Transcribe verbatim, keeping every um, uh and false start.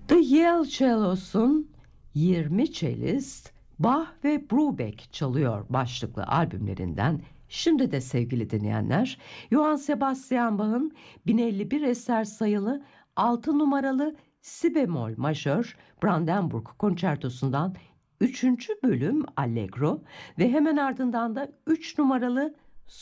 The Yale Cello'sun yirmi Cellist, Bach ve Brubeck çalıyor başlıklı albümlerinden şimdi de sevgili dinleyenler, Johann Sebastian Bach'ın bin elli bir eser sayılı altı numaralı si bemol majör Brandenburg konçertosundan üçüncü bölüm Allegro ve hemen ardından da üç numaralı